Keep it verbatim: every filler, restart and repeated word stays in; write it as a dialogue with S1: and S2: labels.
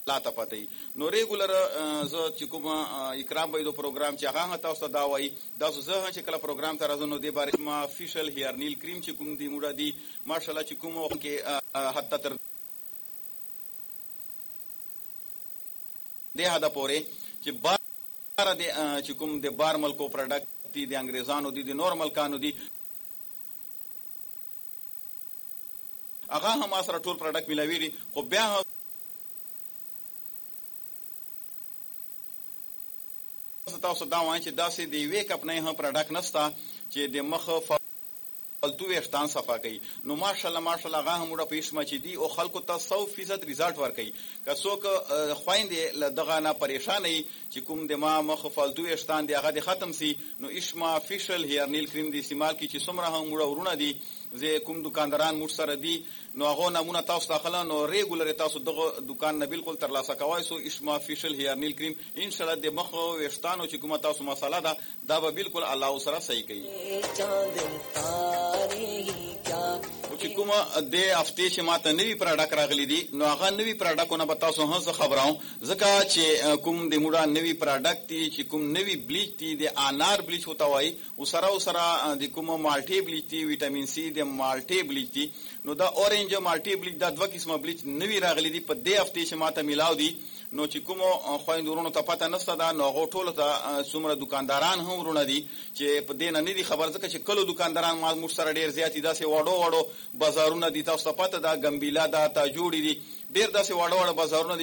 S1: لا ته پته نو ریګولر زه چې کوم اکرام بيدو پروګرام چې هغه تاسو ته دا وایي دا زه چې کله پروګرام ته راځم نو د بارے ما افیشل هیر نیل کریم چې کوم دی موږ دی ماشاءالله چې کوم کې حتی تر دې هدا پورې چې بار د چې کوم د بار ملکو پروډکټ دي د انګريزانو دي د نورمال کانو دي هغه هم سره ټول پروډکټ ملاوي دي خو بیا تاسو دا وایي چې داسې دی ویک اپ نه هم پروډکټ نستا چې د مخ فالتو ویشتان صفا کوي نو ماشاءالله ماشاءالله هغه هم وړه پېښ مچ دي او خلکو ته سو فیصد ریزلټ ورکړي که څوک خويندې دغه نه پریشان وي چې کوم د ما مخ فالتو ویشتان دی هغه د ختم سي نو اسما افیشل هیر نیل کریم دی استعمال کی چې څومره هم وړه ورونه دي زه کوم دکانداران موږ سره دي نو هغه نمونه تاسو داخله نو ریګولر تاسو دغه دکان نه بالکل تر لاسه کوي سو اسما افیشل هیر نیل کریم ان شاء الله د مخ ویشتانو چې کومه تاسو مساله ده دا به بالکل الله سره صحیح کوي چې کومه د هفته چې ماته نوی پروډکټ راغلي دي نو هغه نوی پروډکټونه به تاسو هم خبراو ځکه چې کوم د موډا نوی پروډکټ دي چې کوم نوی بلیچ دي د انار بلیچ وتا وای او سره او سره د کومه مالټي بلیچ دي وټامین سي د مالټي بلیچ دي نو دا اورنج مالټي بلیچ دا دوه قسمه بلیچ نوی راغلي دي په دې هفته چې ماته میلاو دي نو چې کوم خويندورونو ته پته نسته دا نو غو ټول ته څومره دکانداران هم ورونه دي چې په دې نه نه دي خبر ځکه چې کلو دکانداران ما مو سره ډیر زیات دي داسې وړو وړو بازارونه دي تاسو ته پته دا ګمبیلا دا تا جوړي دي ډیر داسې وړو وړو بازارونه